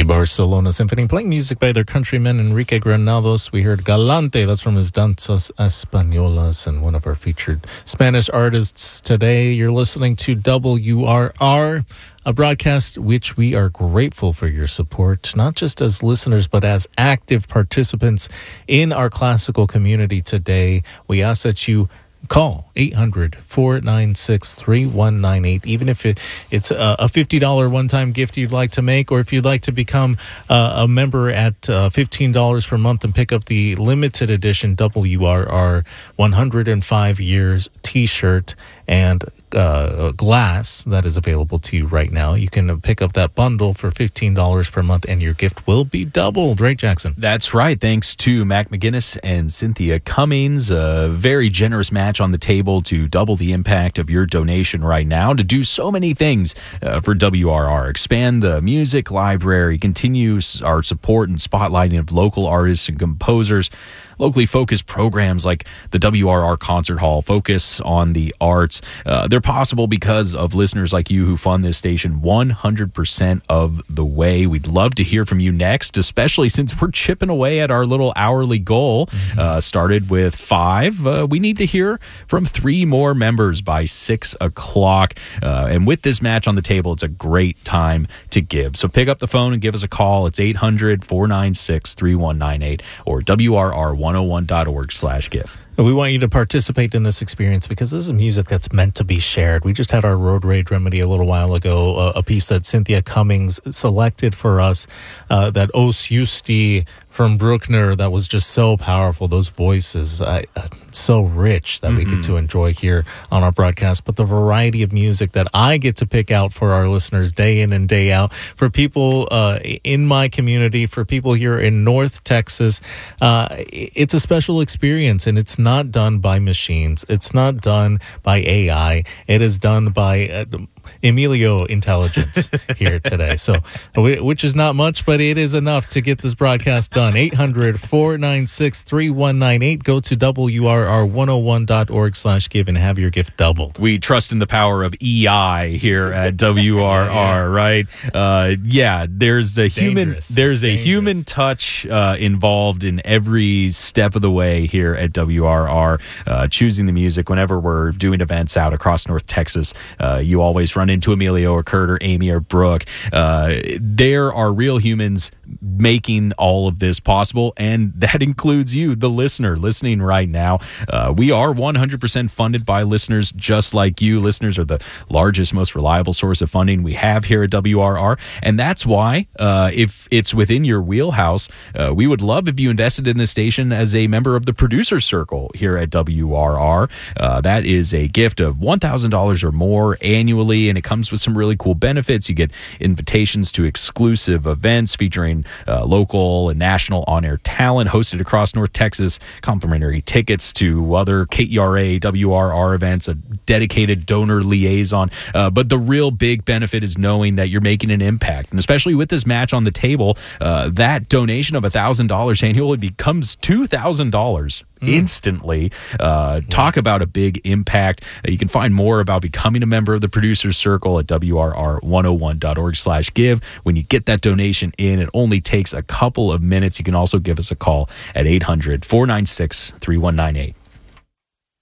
Barcelona Symphony, playing music by their countryman Enrique Granados. We heard Galante, that's from his Danzas Españolas, and one of our featured Spanish artists today. You're listening to WRR, a broadcast which we are grateful for your support, not just as listeners, but as active participants in our classical community today. We ask that you call 800-496-3198, even if it's a $50 one-time gift you'd like to make, or if you'd like to become a member at $15 per month and pick up the limited edition WRR 105 Years t-shirt and glass that is available to you right now. You can pick up that bundle for $15 per month, and your gift will be doubled. Right, Jackson? That's right. Thanks to Mac McGinnis and Cynthia Cummings. A very generous match on the table to double the impact of your donation right now, to do so many things for WRR. Expand the music library, continue our support and spotlighting of local artists and composers, locally focused programs like the WRR Concert Hall, focus on the arts. They're possible because of listeners like you who fund this station 100% of the way. We'd love to hear from you next, especially since we're chipping away at our little hourly goal. Started with 5. We need to hear from 3 more members by 6 o'clock. And with this match on the table, it's a great time to give. So pick up the phone and give us a call. It's 800-496-3198 or WRR101.org/give. We want you to participate in this experience because this is music that's meant to be shared. We just had our Road Rage Remedy a little while ago, a piece that Cynthia Cummings selected for us, that Os Justi from Bruckner, that was just so powerful. Those voices, so rich that we get to enjoy here on our broadcast. But the variety of music that I get to pick out for our listeners day in and day out, for people in my community, for people here in North Texas, it's a special experience, and it's not done by machines. It's not done by AI. It is done by Emilio intelligence here today. So, which is not much, but it is enough to get this broadcast done. 800-496-3198. Go to WRR101.org/give and have your gift doubled. We trust in the power of EI here at WRR, right? There's a human touch involved in every step of the way here at WRR. Choosing the music whenever we're doing events out across North Texas, you always run into Emilio or Kurt or Amy or Brooke. There are real humans making all of this possible, and that includes you, the listener, listening right now. We are 100% funded by listeners just like you. Listeners are the largest, most reliable source of funding we have here at WRR, and that's why, if it's within your wheelhouse, we would love if you invested in this station as a member of the Producer Circle here at WRR. That is a gift of $1,000 or more annually, and it comes with some really cool benefits. You get invitations to exclusive events featuring local and national on-air talent hosted across North Texas, complimentary tickets to other KERA, WRR events, a dedicated donor liaison. But the real big benefit is knowing that you're making an impact. And especially with this match on the table, that donation of $1,000 annually becomes $2,000 instantly. Talk about a big impact. You can find more about becoming a member of the Producers Circle at WRR101.org/give. When you get that donation in, it only takes a couple of minutes. You can also give us a call at 800-496-3198.